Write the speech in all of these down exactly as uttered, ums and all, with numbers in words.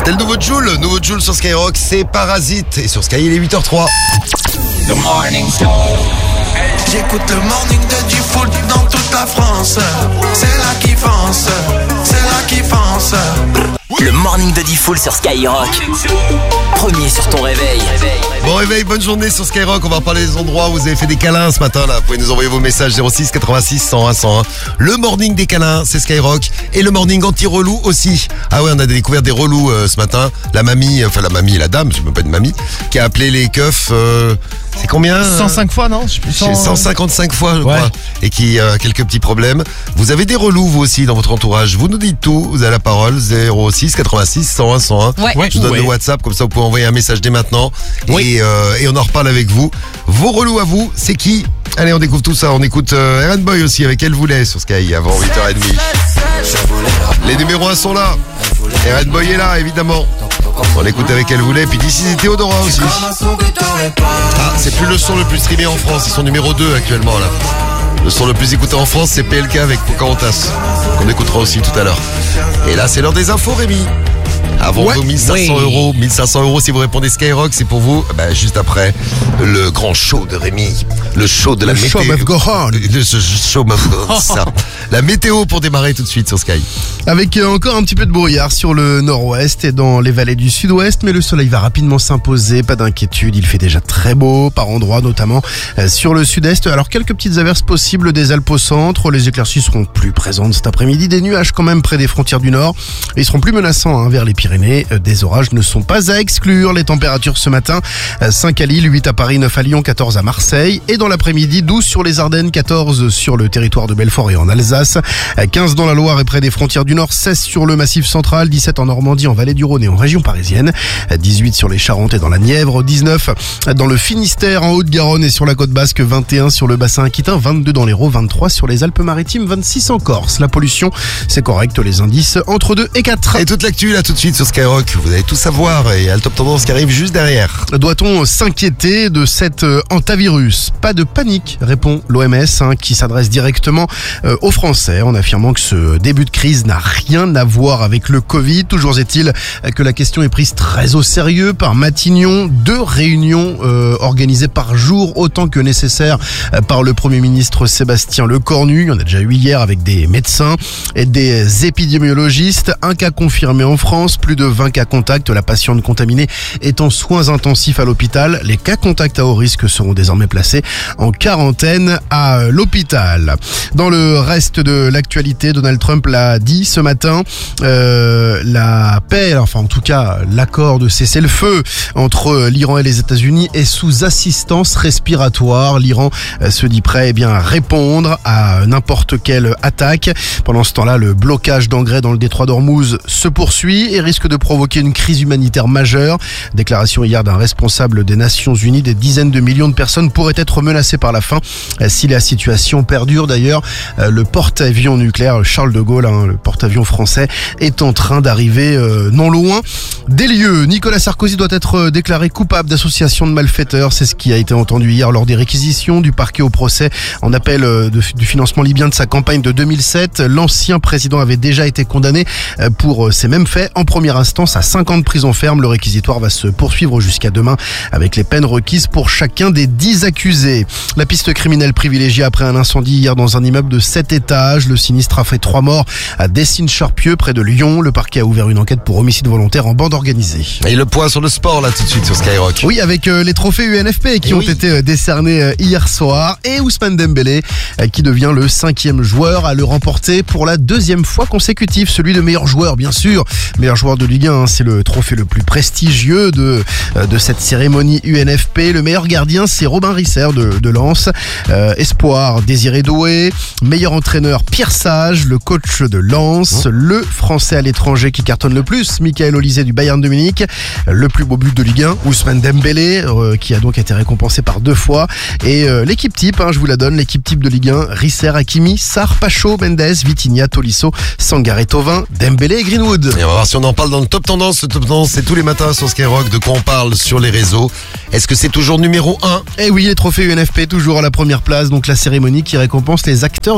C'est le nouveau Jul, le nouveau Jul sur Skyrock, c'est Parasite. Et sur Sky, il est huit heures zéro trois. The Morning Show. J'écoute le morning de du foot dans toute la France. C'est là qui fonce, c'est là qui fonce. Le morning de Diffoul sur Skyrock. Premier sur ton réveil. Bon réveil, bonne journée sur Skyrock. On va reparler des endroits où vous avez fait des câlins ce matin là. Vous pouvez nous envoyer vos messages zéro six quatre-vingt-six cent un cent un. Le morning des câlins, c'est Skyrock. Et le morning anti-relou aussi. Ah ouais, on a découvert des relous euh, ce matin. La mamie, enfin la mamie, la dame, c'est même pas une mamie, qui a appelé les keufs. Euh, c'est combien cent cinq fois, non? Je sais plus, cent... cent cinquante-cinq fois, je ouais. crois. Et qui a euh, quelques petits problèmes. Vous avez des relous, vous aussi, dans votre entourage. Vous nous dites tout. Vous avez la parole. zéro six quatre-vingt-six cent un cent un. Ouais. Je vous donne ouais. le WhatsApp, comme ça vous pouvez envoyer un message dès maintenant. Oui. Et, euh, et on en reparle avec vous. Vos relous à vous, c'est qui? Allez, on découvre tout ça. On écoute euh, Aaron Boy aussi avec Elle voulait sur Sky avant huit heures trente. Les numéros un sont là. Aaron Boy est là, évidemment. On l'écoute avec Elle voulait. Puis d'ici, c'est Théodora aussi. Ah, c'est plus le son le plus streamé en France. C'est son numéro deux actuellement là. Le son le plus écouté en France, c'est P L K avec Pocahontas, qu'on écoutera aussi tout à l'heure. Et là, c'est l'heure des infos, Rémi. Avant ouais, vos mille cinq cents euros, mille cinq cents euros si vous répondez Skyrock, c'est pour vous. Bah, juste après, le grand show de Rémi. Le show de la le météo. Show must go on. Le show must go on, ça. La météo pour démarrer tout de suite sur Sky. Avec euh, encore un petit peu de brouillard sur le nord-ouest et dans les vallées du sud-ouest, mais le soleil va rapidement s'imposer, pas d'inquiétude, il fait déjà très beau, par endroits notamment euh, sur le sud-est. Alors quelques petites averses possibles des Alpes au centre, les éclaircies seront plus présentes cet après-midi, des nuages quand même près des frontières du nord, ils seront plus menaçants hein, vers les Pyrénées, euh, des orages ne sont pas à exclure. Les températures ce matin, euh, cinq à Lille, huit à Paris, neuf à Lyon, quatorze à Marseille, et dans l'après-midi, douze sur les Ardennes, quatorze sur le territoire de Belfort et en Alsace, quinze dans la Loire et près des frontières du Nord, seize sur le Massif central, dix-sept en Normandie, en Vallée du Rhône et en région parisienne, dix-huit sur les Charentes et dans la Nièvre, dix-neuf dans le Finistère, en Haute-Garonne et sur la côte basque, vingt et un sur le bassin aquitain, vingt-deux dans l'Hérault, vingt-trois sur les Alpes-Maritimes, vingt-six en Corse. La pollution, c'est correct, les indices entre deux et quatre. Et toute l'actu là tout de suite sur Skyrock, vous allez tout savoir et il y a le top tendance qui arrive juste derrière. Doit-on s'inquiéter de cet euh, hantavirus? Pas de panique, répond l'O M S hein, qui s'adresse directement euh, aux Français en affirmant que ce début de crise n'a rien à voir avec le Covid. Toujours est-il que la question est prise très au sérieux par Matignon. Deux réunions euh, organisées par jour, autant que nécessaire euh, par le Premier ministre Sébastien Lecornu. Il y en a déjà eu hier avec des médecins et des épidémiologistes. Un cas confirmé en France, plus de vingt cas contacts. La patiente contaminée est en soins intensifs à l'hôpital. Les cas contacts à haut risque seront désormais placés en quarantaine à l'hôpital. Dans le reste de l'actualité, Donald Trump l'a dit ce matin, euh, la paix, enfin en tout cas l'accord de cessez-le-feu entre l'Iran et les États-Unis est sous assistance respiratoire. L'Iran se dit prêt eh bien, à répondre à n'importe quelle attaque. Pendant ce temps-là, le blocage d'engrais dans le détroit d'Ormuz se poursuit et risque de provoquer une crise humanitaire majeure. Déclaration hier d'un responsable des Nations Unies, des dizaines de millions de personnes pourraient être menacées par la faim si la situation perdure. D'ailleurs, le porte-avions nucléaire Charles de Gaulle, hein, le porte-avions français, est en train d'arriver euh, non loin des lieux. Nicolas Sarkozy doit être déclaré coupable d'association de malfaiteurs. C'est ce qui a été entendu hier lors des réquisitions du parquet au procès en appel de, du financement libyen de sa campagne de deux mille sept. L'ancien président avait déjà été condamné pour ces mêmes faits en première instance à cinq ans de prison ferme. Le réquisitoire va se poursuivre jusqu'à demain avec les peines requises pour chacun des dix accusés. La piste criminelle privilégiée après un incendie hier dans un immeuble de sept étages. Le sinistre a fait trois morts à Dessines-Charpieu, près de Lyon. Le parquet a ouvert une enquête pour homicide volontaire en bande organisée. Et le point sur le sport là tout de suite sur Skyrock. Oui, avec euh, les trophées U N F P qui Et ont oui. été euh, décernés euh, hier soir et Ousmane Dembélé euh, qui devient le cinquième joueur à le remporter pour la deuxième fois consécutive. Celui de meilleur joueur, bien sûr. Meilleur joueur de Ligue un, hein, c'est le trophée le plus prestigieux de, euh, de cette cérémonie U N F P. Le meilleur gardien, c'est Robin Risser de, de Lens. Euh, espoir, Désiré Doué. Meilleur entraîneur, Pierre Sage, le coach de Lens. Oh. Le français à l'étranger qui cartonne le plus, Michael Olise du Bayern de Munich. Le plus beau but de Ligue un, Ousmane Dembélé, euh, qui a donc été récompensé par deux fois. Et euh, l'équipe type, hein, je vous la donne, l'équipe type de Ligue un, Risser, Hakimi, Sarr, Pacho, Mendes, Vitinha, Tolisso, Sangaré, Thauvin, Dembélé et Greenwood. Et on va voir si on en parle dans le Top Tendance. Le Top Tendance, c'est tous les matins sur Skyrock. De quoi on parle sur les réseaux. Est-ce que c'est toujours numéro un? Eh oui, les trophées U N F P, toujours à la première place. Donc la cérémonie qui récompense les acteurs du foot français.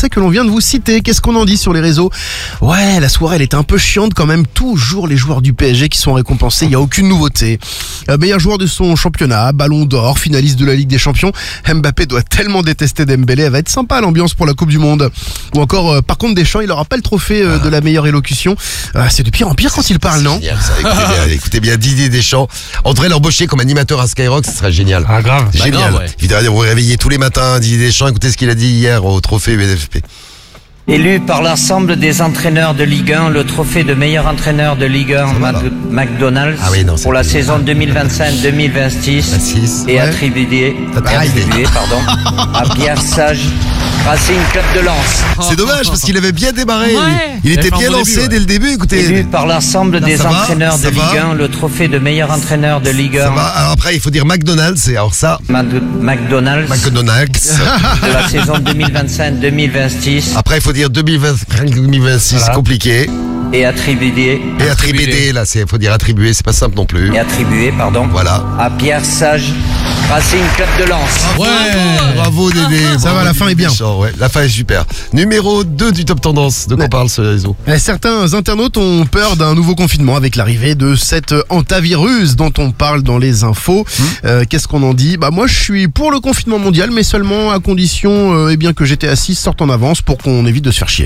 Français que l'on vient de vous citer. Qu'est-ce qu'on en dit sur les réseaux? Ouais, la soirée elle était un peu chiante quand même. Toujours les joueurs du P S G qui sont récompensés, il n'y a aucune nouveauté. Euh, meilleur joueur de son championnat, Ballon d'Or, finaliste de la Ligue des Champions. Mbappé doit tellement détester Dembélé, elle va être sympa l'ambiance pour la Coupe du Monde. Ou encore, euh, par contre Deschamps, il aura pas le trophée euh, de la meilleure élocution. Euh, c'est de pire en pire quand il parle, non? Génial, ça. Écoutez bien, écoutez bien Didier Deschamps. On devrait l'embaucher comme animateur à Skyrock, ce serait génial. Ah grave. Génial. Bah, grave, ouais. Il devrait vous réveiller tous les matins, Didier Deschamps. Écoutez ce qu'il a dit hier au trophée U N F P. Élu par l'ensemble des entraîneurs de Ligue un, le trophée de meilleur entraîneur de Ligue un va, Mac- McDonald's Ah oui, non, c'est pour la plus- saison deux mille vingt-cinq deux mille vingt-six vingt-six, et ouais. attribué, Attribué. attribué pardon, à Pierre Sage, Racing Club de Lens. C'est dommage parce qu'il avait bien démarré. Ouais. Il, il était Il a fait bien un bon lancé début, ouais. dès le début. Écoutez, Élu par l'ensemble Non, des ça va, entraîneurs ça de va. Ligue un, le trophée de meilleur entraîneur de Ligue ça un va. Alors après, il faut dire McDonald's. Et alors ça, Mac- McDonald's McDonald's. de la saison deux mille vingt-cinq deux mille vingt-six Après, il faut dire deux mille vingt, deux mille vingt-six, Voilà. compliqué. et attribué, Et attribué, là, c'est, faut dire attribué, c'est pas simple non plus. et attribué pardon, Voilà. à Pierre Sage, Racing Club de Lens. Ouais. Bravo Dédé. Ça Bravo, va, la fin Dédé est bien. Deschamps, ouais. La fin est super. Numéro deux du Top Tendance. De quoi Ouais. parle ce réseau? Eh, Certains internautes ont peur d'un nouveau confinement avec l'arrivée de cet hantavirus dont on parle dans les infos. Euh, Qu'est-ce qu'on en dit? Bah moi je suis pour le confinement mondial, mais seulement à condition euh, eh bien que G T A six sorte en avance pour qu'on évite de se faire chier.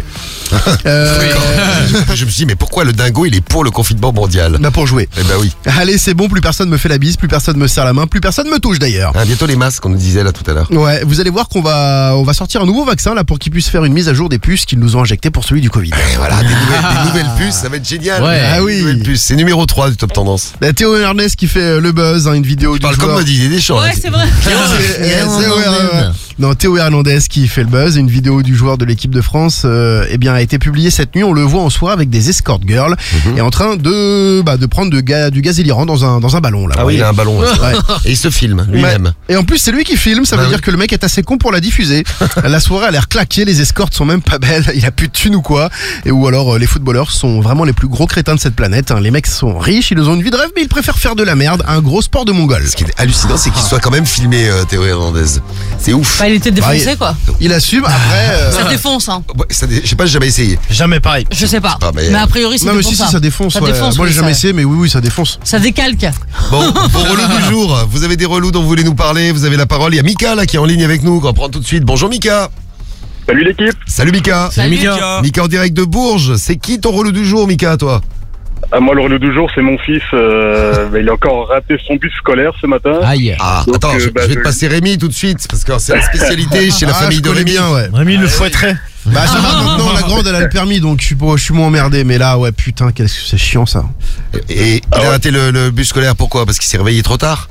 Euh, je, je me suis dit, mais pourquoi le dingo, il est pour le confinement mondial? bah pour jouer. Eh ben oui. Allez, c'est bon, plus personne me fait la bise, plus personne me serre la main, plus personne me touche d'ailleurs. Hein, bientôt les masques, on nous disait là tout à l'heure. Ouais, vous allez voir qu'on va on va sortir un nouveau vaccin là pour qu'ils puissent faire une mise à jour des puces qu'ils nous ont injectées pour celui du Covid. Et voilà, des nouvelles, des nouvelles puces, ça va être génial. Ouais. Des Ah oui. nouvelles puces. C'est numéro trois du Top Tendance. Bah, Théo Ernest qui fait euh, le buzz, hein, une vidéo Je du parle joueur. comme Didier Deschamps. Ouais, hein. c'est vrai. C'est- eh, c'est- ouais, ouais, ouais. Non, Théo Hernandez qui fait le buzz, une vidéo du joueur de l'équipe de France euh, eh bien, a été publiée cette nuit. On le voit en soirée avec des escort girls et en train de, bah, de prendre de ga- du gaz élirant dans un, dans un ballon. Là, Ah vous oui, il voyez. a un ballon. ouais. Ouais. Et il se filme lui-même. Ouais. Et en plus, c'est lui qui filme, ça veut Bah dire oui. que le mec est assez con pour la diffuser. La soirée a l'air claquée, les escortes sont même pas belles, il a plus de thunes ou quoi. Et ou alors, euh, les footballeurs sont vraiment les plus gros crétins de cette planète. hein. Les mecs sont riches, ils ont une vie de rêve, mais ils préfèrent faire de la merde, un gros sport de mongol. Ce qui est hallucinant, c'est qu'il soit quand même filmé, euh, Théo Hernandez. C'est ouf. Bah, il était défoncé, Ouais. quoi. Il assume, après... euh, Ça défonce, hein. Ouais, ça dé- je sais pas, j'ai jamais essayé. Jamais pareil. Je sais pas. pas, mais- mais... a priori, c'est Non mais pour si, ça. si, ça défonce. Ça ouais. défonce, Moi oui, j'ai jamais ça- essayé, mais oui, oui, ça défonce. Ça décalque. Bon, vos relous du jour. Vous avez des relous dont vous voulez nous parler. Vous avez la parole. Il y a Mika là qui est en ligne avec nous. Qu'on va prendre tout de suite. Bonjour Mika. Salut l'équipe. Salut Mika. Salut. Mika. Mika en direct de Bourges. C'est qui ton relou du jour, Mika, toi? Ah, moi, le relou du jour, c'est mon fils. Euh, bah, il a encore raté son bus scolaire ce matin. Aïe. Ah, Donc, attends, euh, je, bah, je vais te je- passer Rémi tout de suite parce que c'est la spécialité chez la Ah, famille je de connais Rémi. bien, ouais. Rémi le fouetterait. Bah ça va, maintenant la grande elle a le permis donc je suis, pas- je suis moins emmerdé. Mais là, ouais, putain, qu'est-ce que c'est chiant ça. Et il Ah a ouais. raté le, le bus scolaire. Pourquoi? Parce qu'il s'est réveillé trop tard.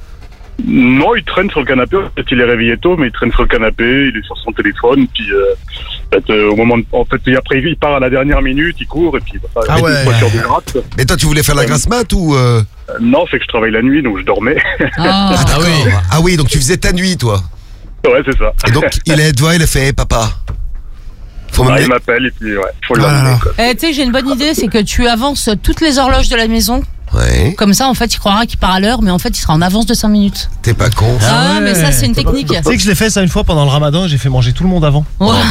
Non, il traîne sur le canapé. En fait, il est réveillé tôt, mais il traîne sur le canapé. Il est sur son téléphone. Puis, euh, en fait, euh, au moment, de- en fait, et après, il part à la dernière minute, il court et puis bah, Ah une ouais. voiture de rate. Mais toi, tu voulais faire la grasse mat ou euh... Euh, non, c'est que je travaille la nuit, donc je dormais. Ah. Ah oui. Ah oui, donc tu faisais ta nuit, toi. ouais, c'est ça. Et donc il est devant, il a fait, hey, papa. Faut Ah, m'emmener. il m'appelle et puis ouais, faut Ah là l'amener. là. quoi. Eh, tu sais, j'ai une bonne idée, c'est que tu avances toutes les horloges de la maison. Ouais. Comme ça, en fait, il croira qu'il part à l'heure, mais en fait, il sera en avance de cinq minutes. T'es pas con. Ah, ouais. mais ça, c'est une technique. Tu sais que je l'ai fait ça une fois pendant le ramadan, j'ai fait manger tout le monde avant. Ouais, ouais,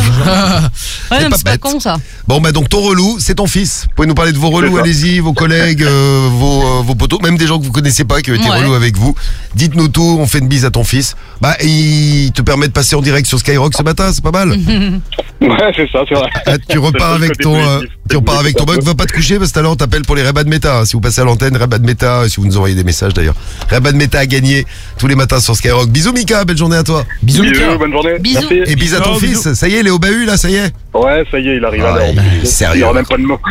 C'est non, mais pas c'est pas bête. con, ça. Bon bah donc ton relou, c'est ton fils. Vous pouvez nous parler de vos relous, C'est ça. allez-y, vos collègues, euh, vos, euh, vos potos, même des gens que vous connaissez pas qui ont été Ouais. relous avec vous. Dites-nous tout, on fait une bise à ton fils. Bah il te permet de passer en direct sur Skyrock ce matin, c'est pas mal. Ouais, c'est ça, c'est vrai. Ah, tu repars C'est le avec côté ton, euh, positif. tu repars avec ton bug, va pas te coucher parce que tout à l'heure on t'appelle pour les Ray-Ban Meta. Si vous passez à l'antenne, Ray-Ban Meta, si vous nous envoyez des messages d'ailleurs. Ray-Ban Meta a gagné tous les matins sur Skyrock. Bisous Mika, belle journée à toi. Bisous Bisous, Mika. bonne journée. Bisous. Merci. Et bis à ton Bisous, fils, bisous. ça y est, il est au bahut là, ça y est. Ouais, ça y est, il arrive à Ouais, l'heure. bah, Il sérieux. n'y aura même pas de mots.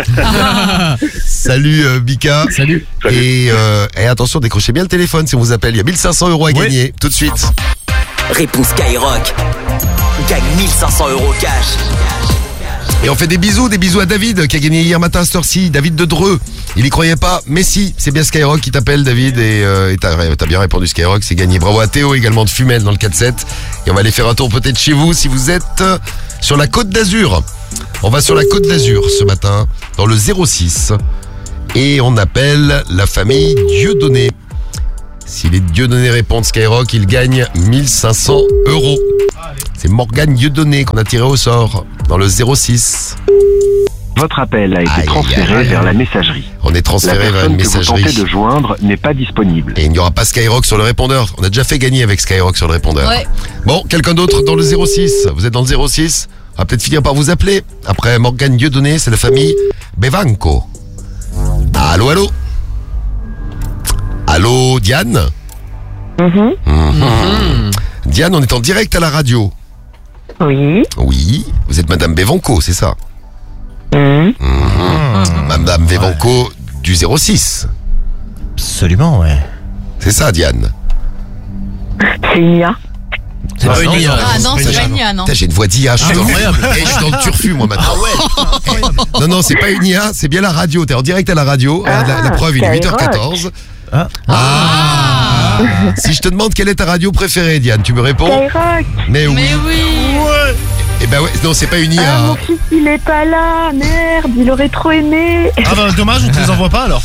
Salut euh, Mika. Salut. Salut. Et, euh, et attention, décrochez bien le téléphone si on vous appelle. Il y a mille cinq cents euros à Oui. gagner tout de suite. Réponse Skyrock. Gagne mille cinq cents euros cash. Et on fait des bisous, des bisous à David qui a gagné hier matin à cette heure-ci. David de Dreux. Il y croyait pas, mais si, c'est bien Skyrock qui t'appelle David et euh, et t'as t'as bien répondu Skyrock, c'est gagné. Bravo à Théo également de Fumel dans le quatre sept. Et on va aller faire un tour peut-être chez vous si vous êtes euh, sur la Côte d'Azur. On va sur la Côte d'Azur ce matin dans le zéro six et on appelle la famille Dieudonné. Si les Dieudonné répondent Skyrock, ils gagnent mille cinq cents euros. C'est Morgane Dieudonné qu'on a tiré au sort dans le zéro six. Votre appel a été Aïe, transféré aïe, aïe. vers la messagerie. On est La transféré vers une personne que vous messagerie. tentez de joindre n'est pas disponible. Et il n'y aura pas Skyrock sur le répondeur. On a déjà fait gagner avec Skyrock sur le répondeur. Ouais. Bon, quelqu'un d'autre dans le zéro six. Vous êtes dans le zéro six. On va peut-être finir par vous appeler. Après Morgane Dieudonné, c'est la famille Bevanco. Allô, allô. Allô, Diane. Mhm. Mhm. Diane, on est en direct à la radio. Oui. Oui, vous êtes Madame Bevanco, c'est ça? Mhm. Mhm. Madame Bevanco du zéro six. Absolument, ouais. C'est ça, Diane. C'est une I A. C'est Ah, pas non, une I A. Ah non, c'est Putain, pas une I A, non. Putain, j'ai une voix d'I A. Je suis Ah, dans- incroyable. Eh, je suis dans le turfu, moi, maintenant. Non, non, c'est pas une I A, c'est bien la radio. T'es en direct à la radio. Ah, la, la preuve, il est huit heures Skyrock. quatorze. Ah. Ah. Si je te demande quelle est ta radio préférée, Diane, tu me réponds? Skyrock. Mais oui. Mais oui. Eh ben ouais, non, c'est pas une I A. Ah, mon hein. fils, il est pas là. Merde, il aurait trop aimé. Ah bah dommage, on te les envoie pas alors.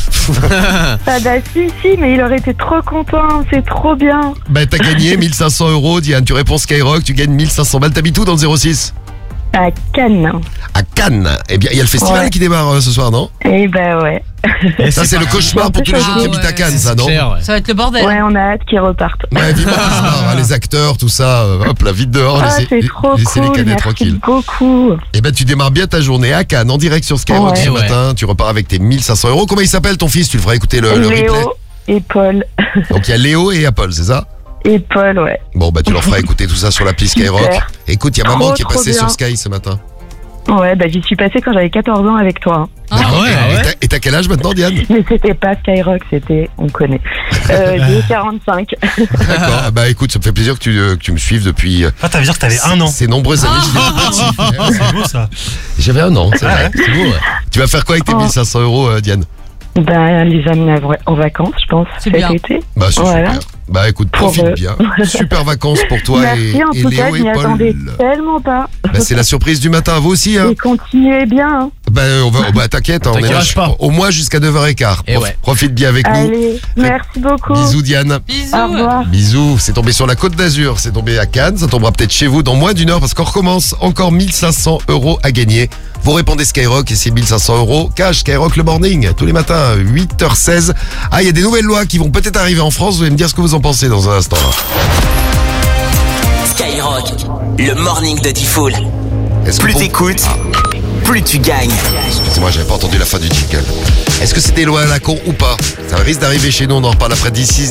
Ah bah si, si, mais il aurait été trop content. C'est trop bien. Ben t'as gagné mille cinq cents euros, Diane. Tu réponds Skyrock, tu gagnes mille cinq cents balles. T'habites où dans le zéro six? À Cannes. À Cannes. Eh bien, il y a le festival Ouais. qui démarre euh, ce soir, non? Eh ben ouais. Ça, c'est le cauchemar pour tous les gens qui Ah, habitent à ouais. Cannes, ça, C'est non? clair, ouais. Ça va être le bordel. Ouais, on a hâte qu'ils repartent. Ouais, vivement qu'ils se marrent, hein, les acteurs, tout ça, euh, hop là, vite dehors, Ah, laissez, c'est trop laissez les cool. canettes Merci tranquilles. beaucoup. Eh ben, tu démarres bien ta journée à Cannes, en direct sur Skyrock Ouais. ce Ouais. matin. Tu repars avec tes mille cinq cents euros. Comment il s'appelle ton fils? Tu le feras écouter le, le replay. Léo et Paul. Donc il y a Léo et Apple, c'est ça? Et Paul, ouais. Bon, bah tu leur feras écouter tout ça sur l'appli Skyrock. Super. Écoute, il y a maman Trop, qui est trop passée bien. sur Sky ce matin. Ouais, bah j'y suis passée quand j'avais quatorze ans avec toi. Ah, D'accord. ouais, Et- ah et ouais. t'as- Et t'as quel âge maintenant, Diane? Mais c'était pas Skyrock, c'était, on connaît. Euh, j'ai quarante-cinq. D'accord. Ah bah écoute, ça me fait plaisir que tu, euh, que tu me suives depuis euh, Ah, t'as vu dire que t'avais un an. ces nombreuses années. J'étais petit. C'est beau ça. J'avais un an, c'est vrai. C'est beau, ouais. Tu vas faire quoi avec tes Oh. mille cinq cents euros, euh, Diane? Ben, les amener à vra- en vacances, je pense, C'est cet bien. été. Bah c'est Voilà. super. Bah écoute, Pour profite eux. bien. Super vacances pour toi Merci, et, en et tout cas, Léo je m'y et attendais Paul. tellement pas. Bah, c'est la surprise du matin, vous aussi, hein? Et continuez bien. Hein. Bah, on va, bah t'inquiète, hein, on est là T'inquiète pas. au moins jusqu'à neuf heures quinze. Et ouais. Profite bien avec nous. Allez, merci beaucoup. Bisous Diane. Bisous. Au revoir. Bisous, c'est tombé sur la Côte d'Azur, c'est tombé à Cannes, ça tombera peut-être chez vous dans moins d'une heure parce qu'on recommence, encore mille cinq cents euros à gagner. Vous répondez Skyrock et c'est mille cinq cents euros cash Skyrock le morning, tous les matins, huit heures seize. Ah, il y a des nouvelles lois qui vont peut-être arriver en France, vous allez me dire ce que vous en pensez dans un instant. Skyrock, le morning de Diffoul. Est-ce que Plus pour- t'écoutes, plus tu gagnes. Excusez-moi, j'avais pas entendu la fin du jingle. Est-ce que c'est des lois à la con ou pas? Ça risque d'arriver chez nous, on en reparle après d'ici.